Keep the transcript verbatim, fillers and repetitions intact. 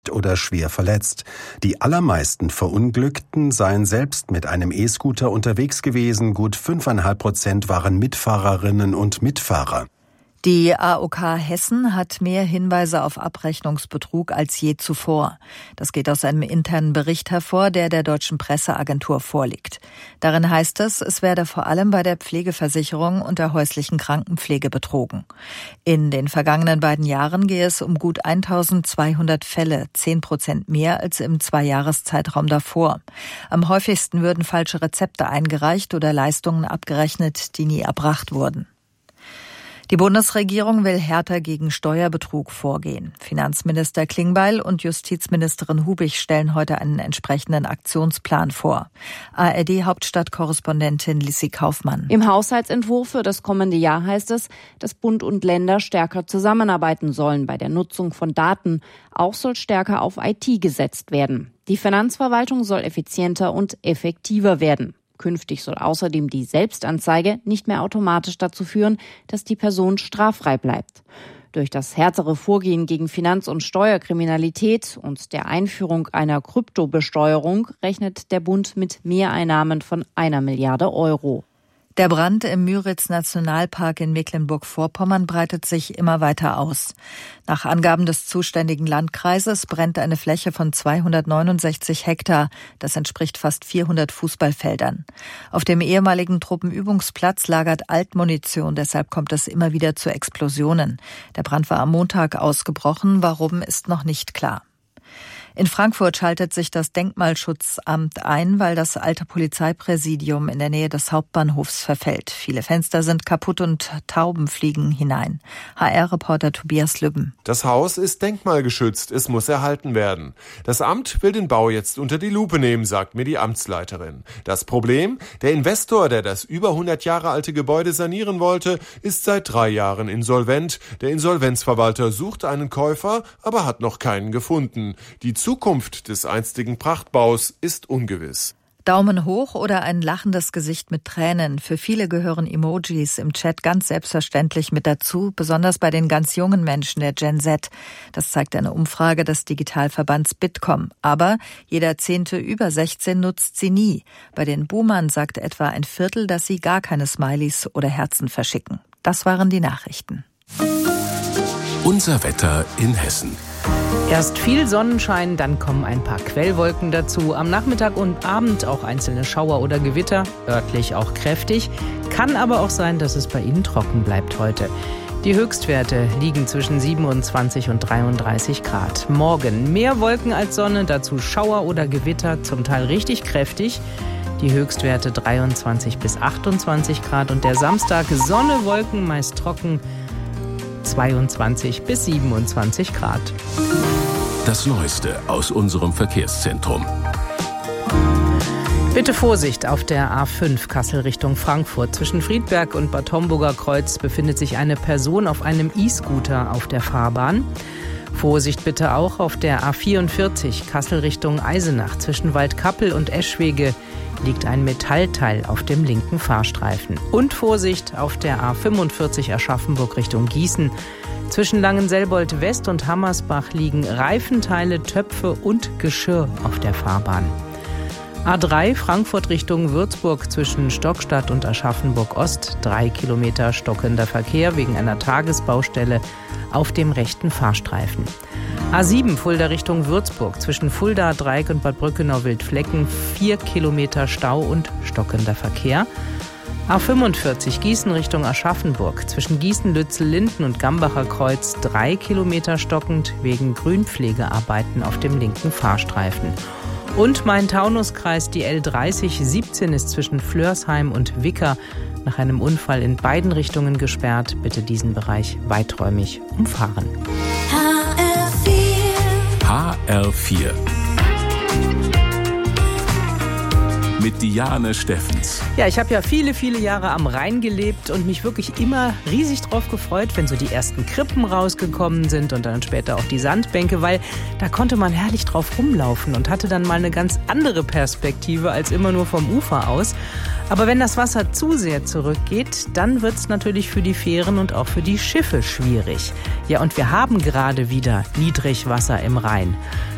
oder schwer verletzt. Die allermeisten Verunglückten seien selbst mit einem E-Scooter unterwegs gewesen. Gut fünfeinhalb Prozent waren Mitfahrerinnen und Mitfahrer. Die A O K Hessen hat mehr Hinweise auf Abrechnungsbetrug als je zuvor. Das geht aus einem internen Bericht hervor, der der Deutschen Presseagentur vorliegt. Darin heißt es, es werde vor allem bei der Pflegeversicherung und der häuslichen Krankenpflege betrogen. In den vergangenen beiden Jahren gehe es um gut eintausendzweihundert Fälle, zehn Prozent mehr als im Zweijahreszeitraum davor. Am häufigsten würden falsche Rezepte eingereicht oder Leistungen abgerechnet, die nie erbracht wurden. Die Bundesregierung will härter gegen Steuerbetrug vorgehen. Finanzminister Klingbeil und Justizministerin Hubig stellen heute einen entsprechenden Aktionsplan vor. A R D-Hauptstadtkorrespondentin Lissi Kaufmann. Im Haushaltsentwurf für das kommende Jahr heißt es, dass Bund und Länder stärker zusammenarbeiten sollen bei der Nutzung von Daten. Auch soll stärker auf I T gesetzt werden. Die Finanzverwaltung soll effizienter und effektiver werden. Künftig soll außerdem die Selbstanzeige nicht mehr automatisch dazu führen, dass die Person straffrei bleibt. Durch das härtere Vorgehen gegen Finanz- und Steuerkriminalität und der Einführung einer Kryptobesteuerung rechnet der Bund mit Mehreinnahmen von einer Milliarde Euro. Der Brand im Müritz-Nationalpark in Mecklenburg-Vorpommern breitet sich immer weiter aus. Nach Angaben des zuständigen Landkreises brennt eine Fläche von zweihundertneunundsechzig Hektar. Das entspricht fast vierhundert Fußballfeldern. Auf dem ehemaligen Truppenübungsplatz lagert Altmunition, deshalb kommt es immer wieder zu Explosionen. Der Brand war am Montag ausgebrochen, warum ist noch nicht klar. In Frankfurt schaltet sich das Denkmalschutzamt ein, weil das alte Polizeipräsidium in der Nähe des Hauptbahnhofs verfällt. Viele Fenster sind kaputt und Tauben fliegen hinein. H R-Reporter Tobias Lübben. Das Haus ist denkmalgeschützt, es muss erhalten werden. Das Amt will den Bau jetzt unter die Lupe nehmen, sagt mir die Amtsleiterin. Das Problem? Der Investor, der das über hundert Jahre alte Gebäude sanieren wollte, ist seit drei Jahren insolvent. Der Insolvenzverwalter sucht einen Käufer, aber hat noch keinen gefunden. Die Zukunft des einstigen Prachtbaus ist ungewiss. Daumen hoch oder ein lachendes Gesicht mit Tränen. Für viele gehören Emojis im Chat ganz selbstverständlich mit dazu, besonders bei den ganz jungen Menschen der Gen Z. Das zeigt eine Umfrage des Digitalverbands Bitkom. Aber jeder Zehnte über sechzehn nutzt sie nie. Bei den Boomern sagt etwa ein Viertel, dass sie gar keine Smileys oder Herzen verschicken. Das waren die Nachrichten. Unser Wetter in Hessen. Erst viel Sonnenschein, dann kommen ein paar Quellwolken dazu. Am Nachmittag und Abend auch einzelne Schauer oder Gewitter, örtlich auch kräftig. Kann aber auch sein, dass es bei Ihnen trocken bleibt heute. Die Höchstwerte liegen zwischen siebenundzwanzig und dreiunddreißig Grad. Morgen mehr Wolken als Sonne, dazu Schauer oder Gewitter, zum Teil richtig kräftig. Die Höchstwerte dreiundzwanzig bis achtundzwanzig Grad und der Samstag Sonne, Wolken, meist trocken, zweiundzwanzig bis siebenundzwanzig Grad. Das Neueste aus unserem Verkehrszentrum. Bitte Vorsicht auf der A fünf Kassel Richtung Frankfurt. Zwischen Friedberg und Bad Homburger Kreuz befindet sich eine Person auf einem E-Scooter auf der Fahrbahn. Vorsicht bitte auch auf der A vierundvierzig Kassel Richtung Eisenach. Zwischen Waldkappel und Eschwege liegt ein Metallteil auf dem linken Fahrstreifen. Und Vorsicht auf der A fünfundvierzig Aschaffenburg Richtung Gießen. Zwischen Langenselbold West und Hammersbach liegen Reifenteile, Töpfe und Geschirr auf der Fahrbahn. A drei Frankfurt Richtung Würzburg zwischen Stockstadt und Aschaffenburg Ost. Drei Kilometer stockender Verkehr wegen einer Tagesbaustelle auf dem rechten Fahrstreifen. A sieben Fulda Richtung Würzburg zwischen Fulda, Dreieck und Bad Brückenau-Wildflecken. Vier Kilometer Stau und stockender Verkehr. A fünfundvierzig Gießen Richtung Aschaffenburg zwischen Gießen, Lützel, Linden und Gambacher Kreuz. Drei Kilometer stockend wegen Grünpflegearbeiten auf dem linken Fahrstreifen. Und Main-Taunus-Kreis, die L dreißig siebzehn ist zwischen Flörsheim und Wicker nach einem Unfall in beiden Richtungen gesperrt. Bitte diesen Bereich weiträumig umfahren. H R vier mit Diane Steffens. Ja, ich habe ja viele, viele Jahre am Rhein gelebt und mich wirklich immer riesig drauf gefreut, wenn so die ersten Krippen rausgekommen sind und dann später auch die Sandbänke, weil da konnte man herrlich drauf rumlaufen und hatte dann mal eine ganz andere Perspektive als immer nur vom Ufer aus. Aber wenn das Wasser zu sehr zurückgeht, dann wird es natürlich für die Fähren und auch für die Schiffe schwierig. Ja, und wir haben gerade wieder Niedrigwasser im Rhein.